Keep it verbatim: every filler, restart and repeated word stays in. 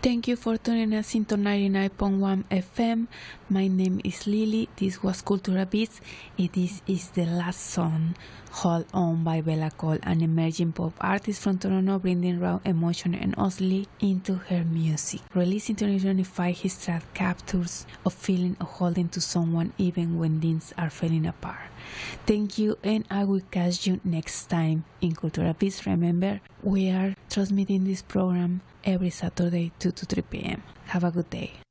Thank you for tuning us into ninety-nine point one F M. My name is Lily. This was Cultura Beats. And this is the last song, Hold On by Bella Cole, an emerging pop artist from Toronto, bringing raw emotion and honesty into her music. Released in twenty twenty-five, his track captures a feeling of holding to someone even when things are falling apart. Thank you, and I will catch you next time in Cultura Beats. Remember, we are transmitting this program every Saturday two to three p m Have a good day.